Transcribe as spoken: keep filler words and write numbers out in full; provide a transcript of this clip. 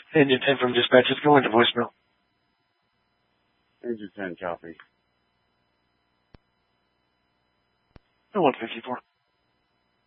Engine ten from dispatch. Let's go into voicemail. Engine ten, copy. one fifty-four.